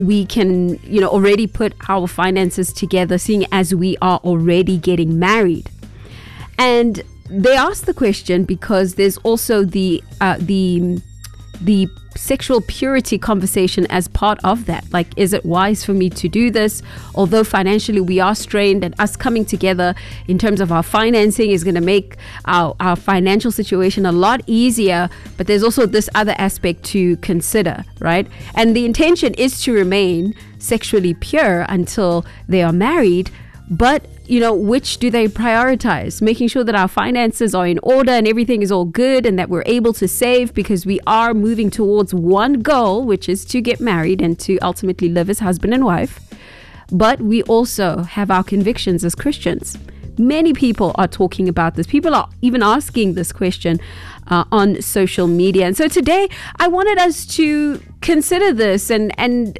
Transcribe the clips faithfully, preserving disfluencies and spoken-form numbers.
we can, you know, already put our finances together, seeing as we are already getting married. And they ask the question because there's also the uh, the the sexual purity conversation as part of that. Like, is it wise for me to do this? Although financially we are strained, and us coming together in terms of our financing is going to make our, our financial situation a lot easier. But there's also this other aspect to consider, right? And the intention is to remain sexually pure until they are married. But, you know, which do they prioritize? Making sure that our finances are in order and everything is all good, and that we're able to save because we are moving towards one goal, which is to get married and to ultimately live as husband and wife. But we also have our convictions as Christians. Many people are talking about this. People are even asking this question uh, on social media. And so today I wanted us to consider this and, and,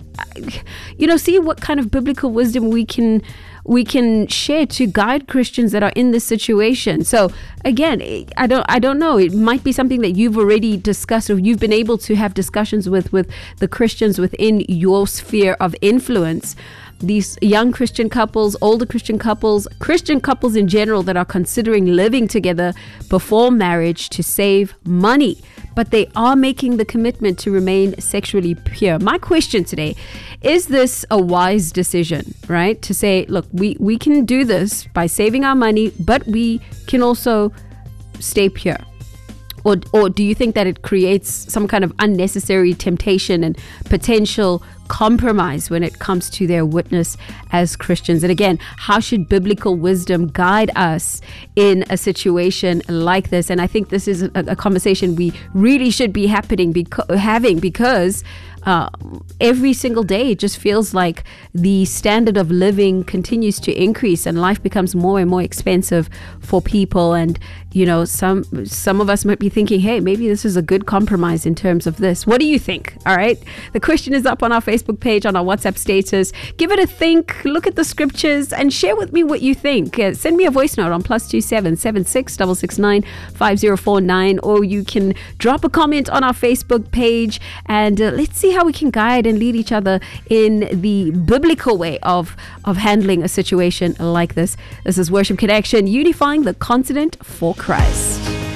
you know, see what kind of biblical wisdom we can we can share to guide Christians that are in this situation. So again, I don't I don't know. It might be something that you've already discussed, or you've been able to have discussions with, with the Christians within your sphere of influence. These young Christian couples, older Christian couples, Christian couples in general that are considering living together before marriage to save money, but they are making the commitment to remain sexually pure. My question today, is this a wise decision, right? To say, look, we, we can do this by saving our money, but we can also stay pure. Or, or do you think that it creates some kind of unnecessary temptation and potential compromise when it comes to their witness as Christians? And again, how should biblical wisdom guide us in a situation like this? And I think this is a, a conversation we really should be happening beco- having because uh, every single day it just feels like the standard of living continues to increase and life becomes more and more expensive for people. And you know, some some of us might be thinking, hey, maybe this is a good compromise in terms of this. What do you think? All right. The question is up on our Facebook page, on our WhatsApp status. Give it a think, look at the scriptures, and share with me what you think. Uh, send me a voice note on plus two seven seven six six six nine five zero four nine, or you can drop a comment on our Facebook page, and uh, let's see how we can guide and lead each other in the biblical way of of handling a situation like this. This is Worship Connection, unifying the continent for Christ.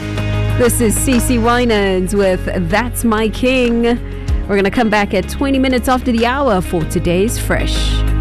This is CeCe Winans with That's My King. We're going to come back at twenty minutes after the hour for today's Fresh.